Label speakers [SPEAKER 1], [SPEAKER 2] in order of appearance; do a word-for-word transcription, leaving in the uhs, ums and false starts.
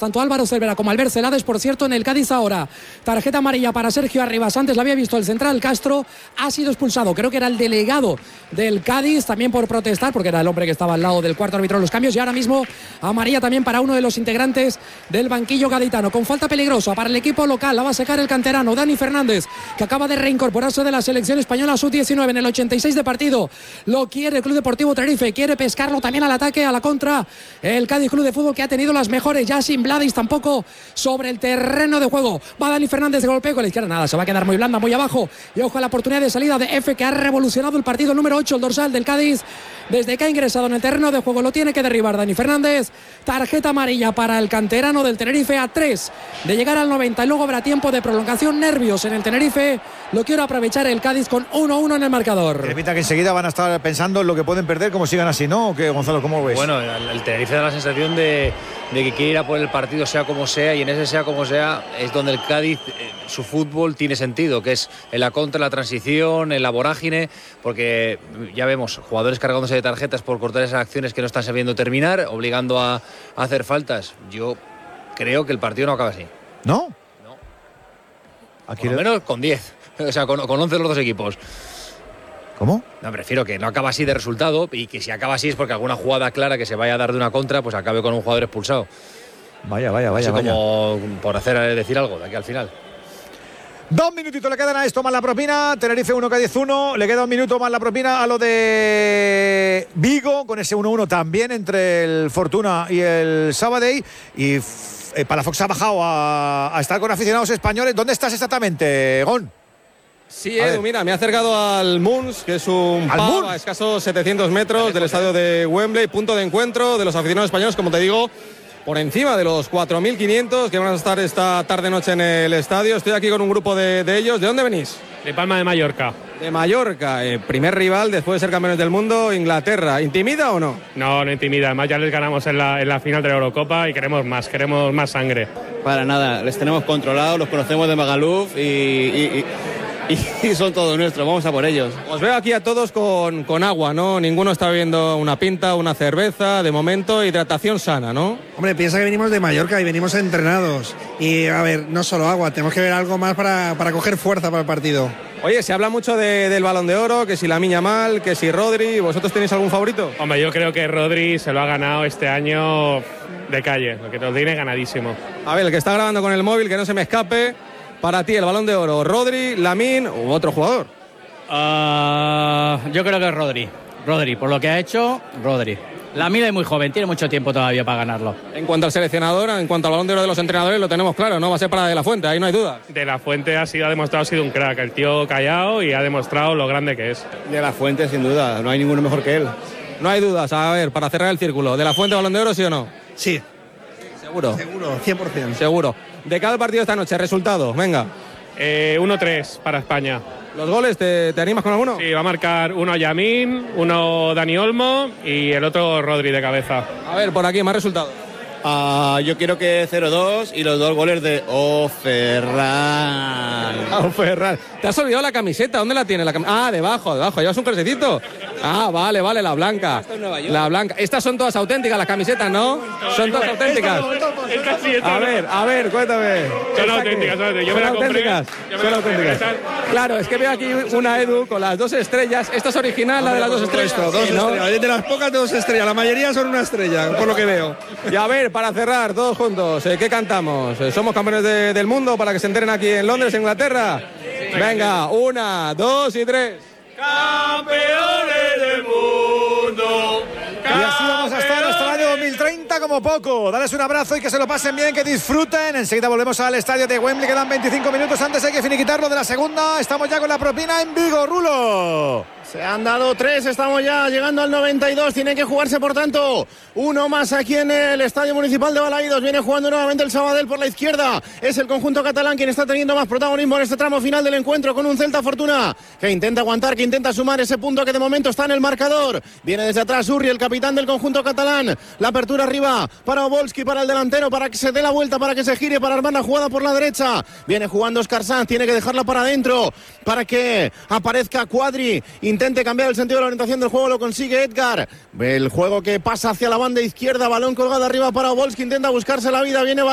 [SPEAKER 1] tanto Álvaro Cervera como Albert Celades, por cierto, en el Cádiz ahora. Tarjeta amarilla para Sergio Arribas, antes la había visto el central Castro, ha sido expulsado, creo que era el delegado del Cádiz, también por protestar, porque era el hombre que estaba al lado del cuarto árbitro de los cambios, y ahora mismo amarilla también para uno de los integrantes del banquillo gaditano, con falta peligrosa para el equipo local, la va a sacar el canterano Dani Fernández, que acaba de reincorporarse de la selección española sub diecinueve en el ochenta y seis de partido, lo quiere el Club Deportivo Tenerife, quiere pescarlo también al ataque, a la contra, el Cádiz Club de Fútbol, que ha tenido las mejores, ya sin Bladis tampoco sobre el terreno de juego, va Dani Fernández de golpeo con la izquierda, nada, se va a quedar muy blanda, muy abajo, y ojo a la oportunidad de salida de F, que ha revolucionado el partido, el número ocho, el dorsal del Cádiz, desde que ha ingresado en el terreno de juego, lo tiene que derribar Dani Fernández, tarjeta amarilla para el canterano del Tenerife, a tres de llegar al noventa, y luego habrá tiempo de prolongación, nervios en el Tenerife, lo quiero aprovechar el Cádiz con uno uno en el marcador.
[SPEAKER 2] Repita que enseguida van a estar pensando en lo que pueden perder, como sigan así, ¿no? ¿O qué, Gonzalo, cómo lo ves?
[SPEAKER 3] Bueno, el, el Tenerife da la sensación de, de que quiere ir a por el partido sea como sea, y en ese sea como sea es donde el Cádiz, eh, su fútbol tiene sentido, que es en la contra, la transición, en la vorágine, porque ya vemos jugadores cargándose de tarjetas por cortar esas acciones que no están sabiendo terminar, obligando a, a hacer faltas. Yo creo que el partido no acaba así.
[SPEAKER 2] ¿No?
[SPEAKER 3] No.
[SPEAKER 2] Aquí
[SPEAKER 3] por lo menos con diez, o sea, con, con once los dos equipos.
[SPEAKER 2] ¿Cómo?
[SPEAKER 3] No, prefiero que no acaba así de resultado, y que si acaba así es porque alguna jugada clara que se vaya a dar de una contra, pues acabe con un jugador expulsado.
[SPEAKER 2] Vaya, vaya, vaya.
[SPEAKER 3] Así
[SPEAKER 2] vaya.
[SPEAKER 3] como por hacer decir algo de aquí al final.
[SPEAKER 2] Dos minutitos le quedan a esto más la propina. Tenerife uno, Cádiz uno. Le queda un minuto más la propina a lo de Vigo, con ese uno uno también entre el Fortuna y el Sabadell. Y eh, Palafox ha bajado a, a estar con aficionados españoles. ¿Dónde estás exactamente, Gon?
[SPEAKER 4] Sí, Edu, mira, me he acercado al Moons, que es un pub a escasos setecientos metros del estadio de Wembley, punto de encuentro de los aficionados españoles, como te digo, por encima de los cuatro mil quinientos que van a estar esta tarde-noche en el estadio. Estoy aquí con un grupo de, de ellos. ¿De dónde venís?
[SPEAKER 5] De Palma de Mallorca.
[SPEAKER 4] De Mallorca, eh, primer rival después de ser campeones del mundo, Inglaterra. ¿Intimida o no?
[SPEAKER 5] No, no intimida. Además ya les ganamos en la, en la final de la Eurocopa y queremos más, queremos más sangre.
[SPEAKER 6] Para nada, les tenemos controlados, los conocemos de Magaluf y... y, y... y son todos nuestros, vamos a por ellos.
[SPEAKER 4] Os veo aquí a todos con, con agua, ¿no? Ninguno está bebiendo una pinta, una cerveza, de momento, hidratación sana, ¿no?
[SPEAKER 7] Hombre, piensa que venimos de Mallorca y venimos entrenados. Y, a ver, no solo agua, tenemos que ver algo más para, para coger fuerza para el partido.
[SPEAKER 4] Oye, se habla mucho de, del Balón de Oro, que si Lamine Yamal, que si Rodri. ¿Vosotros tenéis algún favorito?
[SPEAKER 5] Hombre, yo creo que Rodri se lo ha ganado este año de calle, lo que nos tiene ganadísimo.
[SPEAKER 4] A ver, el que está grabando con el móvil, que no se me escape. Para ti, el Balón de Oro, Rodri, Lamine u otro jugador.
[SPEAKER 8] Uh, yo creo que es Rodri. Rodri, por lo que ha hecho, Rodri. Lamine es muy joven, tiene mucho tiempo todavía para ganarlo.
[SPEAKER 4] En cuanto al seleccionador, en cuanto al Balón de Oro de los entrenadores, lo tenemos claro, no va a ser para De La Fuente, ahí no hay duda.
[SPEAKER 5] De La Fuente ha sido ha demostrado ha sido un crack, el tío callado, y ha demostrado lo grande que es.
[SPEAKER 6] De La Fuente, sin duda, no hay ninguno mejor que él.
[SPEAKER 4] No hay dudas, a ver, para cerrar el círculo, ¿De La Fuente Balón de Oro, sí o no?
[SPEAKER 7] Sí.
[SPEAKER 4] ¿Seguro?
[SPEAKER 7] Seguro, cien por ciento.
[SPEAKER 4] Seguro. De cada partido esta noche, resultado, venga.
[SPEAKER 5] Eh, uno tres para España.
[SPEAKER 4] ¿Los goles te, te animas con alguno?
[SPEAKER 5] Sí, va a marcar uno Yamin, uno Dani Olmo y el otro Rodri de cabeza.
[SPEAKER 4] A ver, por aquí, más resultados.
[SPEAKER 6] Uh, yo quiero que cero dos y los dos goles de O Ferran.
[SPEAKER 4] Oh, Ferran. ¿Te has olvidado la camiseta? ¿Dónde la tienes? La cam... Ah, debajo, debajo. ¿Llevas un jerseycito? Ah, vale, vale, la blanca. La blanca. Estas son todas auténticas, las camisetas, ¿no? Son todas auténticas. A ver, a ver, cuéntame.
[SPEAKER 5] Son auténticas, son auténticas. Yo me la compré.
[SPEAKER 4] Son auténticas. Claro, es que veo aquí una Edu con las dos estrellas. ¿Esta es original, la de las dos estrellas?
[SPEAKER 7] Dos estrellas. De las pocas, dos estrellas. La mayoría son una estrella, por lo que veo.
[SPEAKER 4] Y a ver, para cerrar, todos juntos, ¿eh? ¿Qué cantamos? ¿Eh? ¿Somos campeones de, del mundo para que se enteren aquí en Londres, Inglaterra? Venga, una, dos y tres.
[SPEAKER 9] ¡Campeones del mundo!
[SPEAKER 2] Y así vamos a estar hasta el año dos mil treinta como poco. Dales un abrazo y que se lo pasen bien, que disfruten. Enseguida volvemos al estadio de Wembley, quedan veinticinco minutos. Antes hay que finiquitarlo de la segunda. Estamos ya con la propina en Vigo, Rulo.
[SPEAKER 10] Se han dado tres, estamos ya llegando al noventa y dos, tiene que jugarse por tanto uno más aquí en el Estadio Municipal de Balaídos. Viene jugando nuevamente el Sabadell por la izquierda, es el conjunto catalán quien está teniendo más protagonismo en este tramo final del encuentro, con un Celta Fortuna que intenta aguantar, que intenta sumar ese punto que de momento está en el marcador. Viene desde atrás Urri, el capitán del conjunto catalán, la apertura arriba para Obolski, para el delantero, para que se dé la vuelta, para que se gire, para armar la jugada por la derecha. Viene jugando Óscar Sanz, tiene que dejarla para adentro para que aparezca Cuadri, intente cambiar el sentido de la orientación del juego, lo consigue Edgar. El juego que pasa hacia la banda izquierda, balón colgado arriba para Obolski, intenta buscarse la vida, viene